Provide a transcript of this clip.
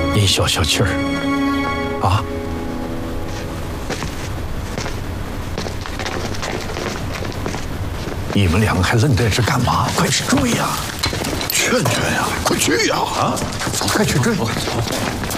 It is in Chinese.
您消消气儿啊！你们两个还愣在这干嘛？快去追呀！ 劝劝呀，快去呀！啊， 快去追！